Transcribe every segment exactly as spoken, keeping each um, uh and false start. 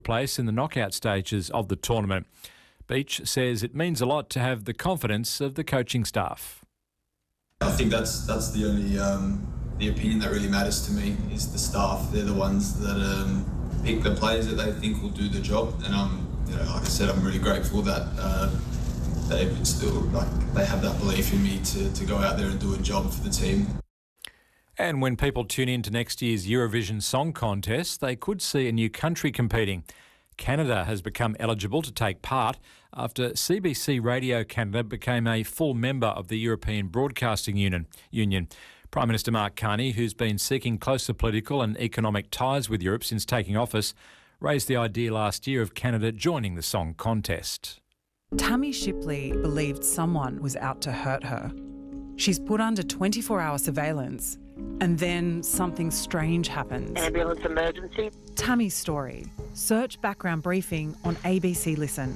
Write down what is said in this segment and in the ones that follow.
place in the knockout stages of the tournament. Beach says it means a lot to have the confidence of the coaching staff. I think that's that's the only um, the opinion that really matters to me is the staff. They're the ones that um, pick the players that they think will do the job, and I'm, you know, like I said, I'm really grateful that uh, they've still like they have that belief in me to to go out there and do a job for the team. And when people tune in to next year's Eurovision Song Contest, they could see a new country competing. Canada has become eligible to take part after C B C Radio Canada became a full member of the European Broadcasting Union. Union. Prime Minister Mark Carney, who's been seeking closer political and economic ties with Europe since taking office, raised the idea last year of Canada joining the song contest. Tammy Shipley believed someone was out to hurt her. She's put under twenty-four hour surveillance, and then something strange happens. Ambulance emergency. Tammy's story. Search background briefing on A B C Listen.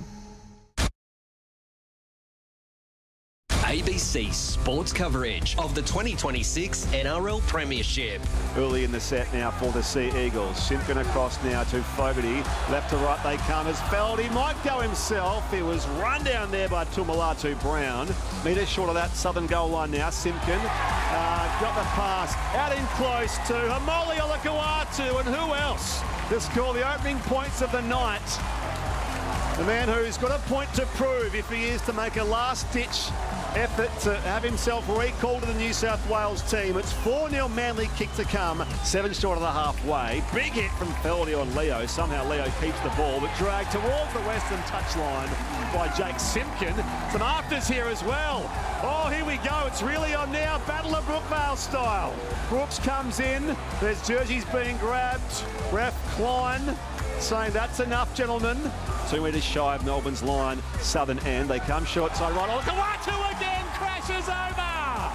A B C sports coverage of the twenty twenty-six N R L Premiership. Early in the set now for the Sea Eagles. Simpkin across now to Fogarty. Left to right they come as Feldy might go himself. He was run down there by Tumalatu Brown. Metres short of that southern goal line now. Simpkin uh, got the pass out in close to Hamoli Olakau'atu, and who else to score the opening points of the night? The man who's got a point to prove if he is to make a last-ditch effort to have himself recalled to the New South Wales team. It's four nil Manly kick to come, seven short of the halfway. Big hit from Feldy on Leo. Somehow Leo keeps the ball, but dragged towards the western touchline by Jake Simpkin. Some afters here as well. Oh, here we go. It's really on now. Battle of Brookvale style. Brooks comes in. There's jerseys being grabbed. Ref Klein saying that's enough, gentlemen. Two metres shy of Melbourne's line, southern end. They come short side right. Olakau'atu again crashes over.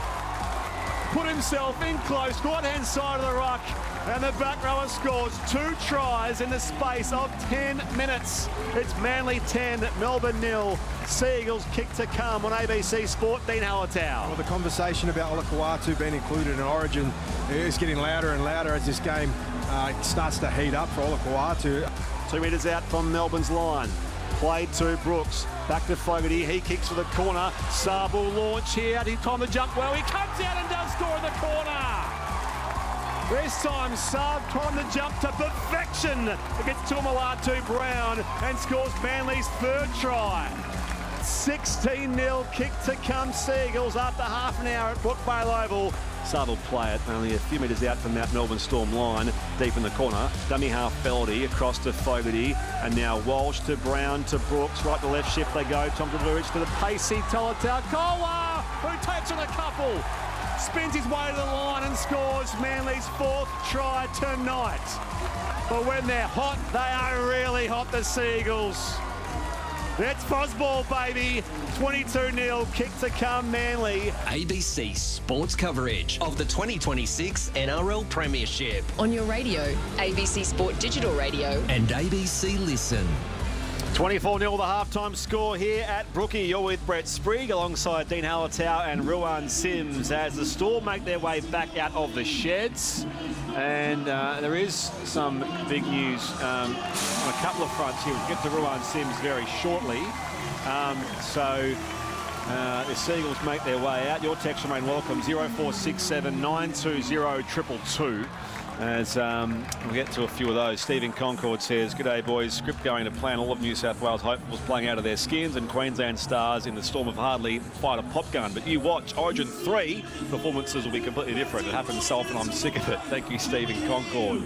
Put himself in close, right-hand side of the ruck. And the back rower scores two tries in the space of ten minutes. It's Manly ten, Melbourne nil. Sea Eagles kick to come on A B C Sport. Dean Hallertau. Well, the conversation about Olakau'atu being included in Origin is getting louder and louder as this game uh, starts to heat up for Olakau'atu. Two metres out from Melbourne's line. Played to Brooks. Back to Fogarty. He kicks for the corner. Saab will launch here. He timed the jump well. He comes out and does score in the corner. This time Saab timed the jump to perfection against Tumalatu Brown and scores Manly's third try. sixteen nil kick to come Sea Eagles after half an hour at Brookvale Oval. Saab will play it only a few metres out from that Melbourne Storm line, deep in the corner. Dummy half Feldy across to Fogarty, and now Walsh to Brown to Brooks. Right to left shift they go. Tom Tavurich to the pacey Tolotau Kola, who takes on a couple. Spins his way to the line and scores Manly's fourth try tonight. But when they're hot, they are really hot, the Sea Eagles. That's Fosball, baby. twenty-two nil kick to come Manly. A B C sports coverage of the twenty twenty-six N R L Premiership. On your radio, A B C Sport Digital Radio. And A B C Listen. twenty-four nil the halftime score here at Brookie. You're with Brett Sprigg alongside Dean Hallertau and Ruan Sims as the Storm make their way back out of the sheds. And uh, there is some big news um, on a couple of fronts here. We'll get to Ruan Sims very shortly. Um, so uh, the Sea Eagles make their way out. Your text remain welcome, zero four six seven nine two zero two two two. As um, we'll get to a few of those. Stephen Concord says, "G'day boys, script going to plan. All of New South Wales hopefuls playing out of their skins and Queensland stars in the storm of hardly fired a pop gun. But you watch Origin three, performances will be completely different. It happens so often, I'm sick of it." Thank you, Stephen Concord.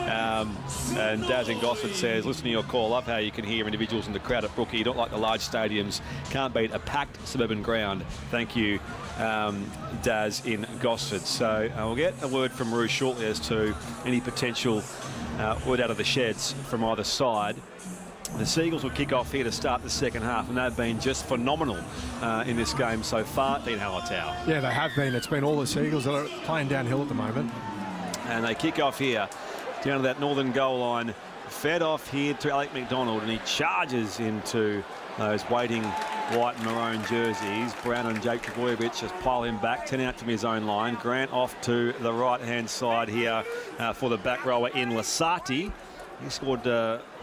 Um, and Daz in Gosford says, "Listen to your call. Love how you can hear individuals in the crowd at Brookie. You don't like the large stadiums. Can't beat a packed suburban ground." Thank you, um, Daz in Gosford. So uh, we'll get a word from Roo shortly as to any potential uh, word out of the sheds from either side. The Sea Eagles will kick off here to start the second half, and they've been just phenomenal uh, in this game so far. Dean Hallertau. Yeah, they have been. It's been all the Sea Eagles that are playing downhill at the moment. And they kick off here down to that northern goal line. Fed off here to Alec McDonald, and he charges into those waiting white and maroon jerseys. Brown and Jake Trbojevic just pile him back, ten out from his own line. Grant off to the right-hand side here uh, for the back rower in Lasati. He scored uh,